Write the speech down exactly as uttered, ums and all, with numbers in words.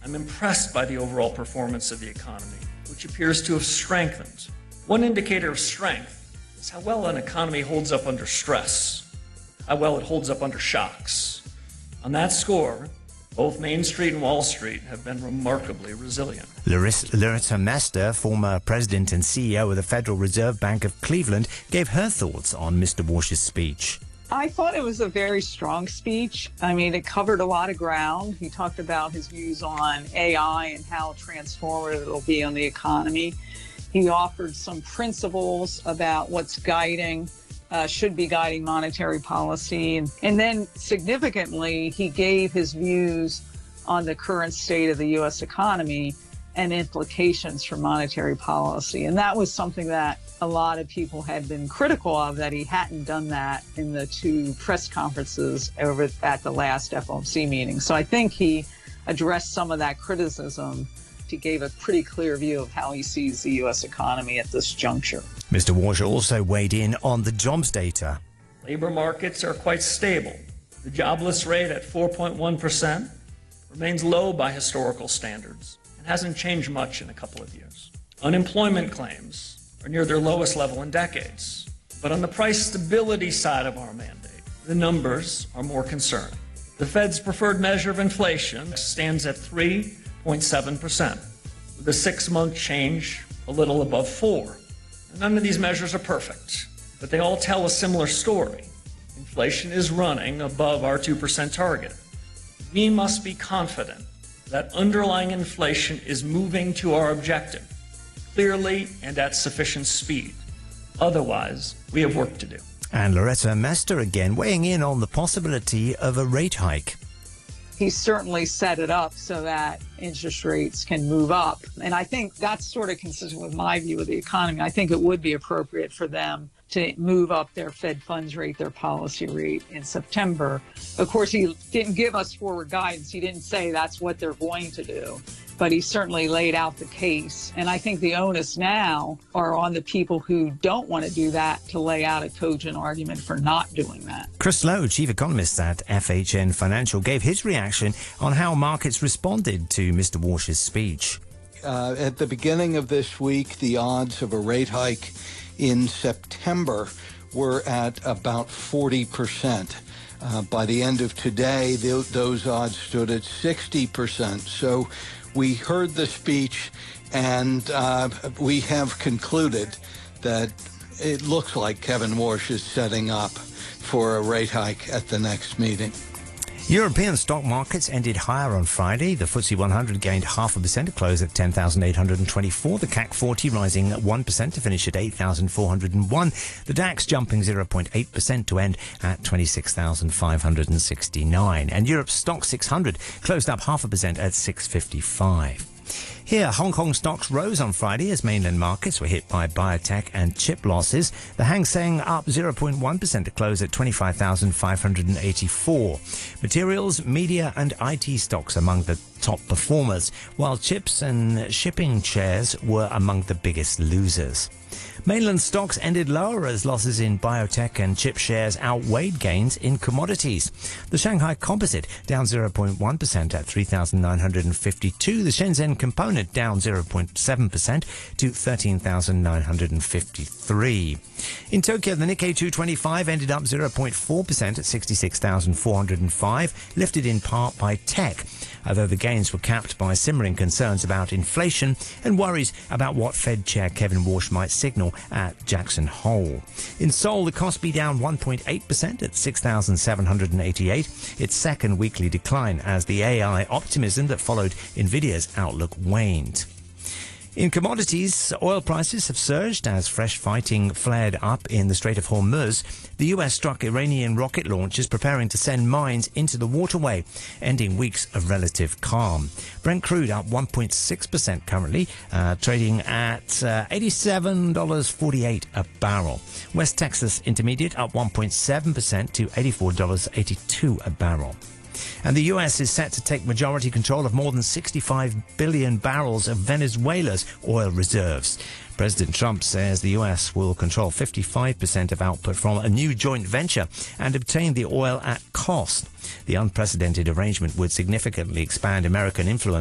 I'm impressed by the overall performance of the economy, which appears to have strengthened. One indicator of strength is how well an economy holds up under stress, how well it holds up under shocks. On that score, both Main Street and Wall Street have been remarkably resilient. Loretta Mester, former president and C E O of the Federal Reserve Bank of Cleveland, gave her thoughts on Mister Warsh's speech. I thought it was a very strong speech. I mean, it covered a lot of ground. He talked about his views on A I and how transformative it'll be on the economy. He offered some principles about what's guiding, uh, should be guiding monetary policy. And, and then significantly, he gave his views on the current state of the U S economy and implications for monetary policy. And that was something that a lot of people had been critical of, that he hadn't done that in the two press conferences over at the last F O M C meeting. So I think he addressed some of that criticism. He gave a pretty clear view of how he sees the U S economy at this juncture. Mister Warsh also weighed in on the jobs data. Labor markets are quite stable. The jobless rate at four point one percent remains low by historical standards and hasn't changed much in a couple of years. Unemployment claims are near their lowest level in decades. But on the price stability side of our mandate, the numbers are more concerning. The Fed's preferred measure of inflation stands at three point seven percent, with a six-month change a little above four. And none of these measures are perfect, but they all tell a similar story. Inflation is running above our two percent target. We must be confident that underlying inflation is moving to our objective, clearly and at sufficient speed. Otherwise, we have work to do. And Loretta Mester again weighing in on the possibility of a rate hike. He certainly set it up so that interest rates can move up. And I think that's sort of consistent with my view of the economy. I think it would be appropriate for them to move up their Fed funds rate, their policy rate in September. Of course, he didn't give us forward guidance. He didn't say that's what they're going to do. But he certainly laid out the case. And I think the onus now are on the people who don't want to do that to lay out a cogent argument for not doing that. Chris Lowe, chief economist at F H N Financial, gave his reaction on how markets responded to Mister Warsh's speech. Uh, at the beginning of this week, the odds of a rate hike in September were at about forty percent. Uh, by the end of today, th- those odds stood at sixty percent. So we heard the speech, and uh, we have concluded that it looks like Kevin Warsh is setting up for a rate hike at the next meeting. European stock markets ended higher on Friday. The F T S E one hundred gained half a percent to close at ten thousand eight hundred twenty-four. The C A C forty rising one percent to finish at eight thousand four hundred one. The DAX jumping zero point eight percent to end at twenty-six thousand five hundred sixty-nine. And Europe's stock six hundred closed up half a percent at six fifty-five. Here, Hong Kong stocks rose on Friday as mainland markets were hit by biotech and chip losses. The Hang Seng up zero point one percent to close at twenty-five thousand five hundred eighty-four. Materials, media and I T stocks among the top performers, while chips and shipping shares were among the biggest losers. Mainland stocks ended lower as losses in biotech and chip shares outweighed gains in commodities. The Shanghai Composite down zero point one percent at three thousand nine hundred fifty-two. The Shenzhen Component down zero point seven percent to thirteen thousand nine hundred fifty-three. In Tokyo, the Nikkei two twenty-five ended up zero point four percent at sixty-six thousand four hundred five, lifted in part by tech, although the gains were capped by simmering concerns about inflation and worries about what Fed Chair Kevin Warsh might signal at Jackson Hole. In Seoul, the Kospi down one point eight percent at six thousand seven hundred eighty-eight, its second weekly decline as the A I optimism that followed Nvidia's outlook waned. In commodities, oil prices have surged as fresh fighting flared up in the Strait of Hormuz. The U S struck Iranian rocket launchers preparing to send mines into the waterway, ending weeks of relative calm. Brent crude up one point six percent currently, uh, trading at uh, eighty-seven dollars and forty-eight cents a barrel. West Texas Intermediate up one point seven percent to eighty-four dollars and eighty-two cents a barrel. And the U S is set to take majority control of more than sixty-five billion barrels of Venezuela's oil reserves. President Trump says the U S will control fifty-five percent of output from a new joint venture and obtain the oil at cost. The unprecedented arrangement would significantly expand American influence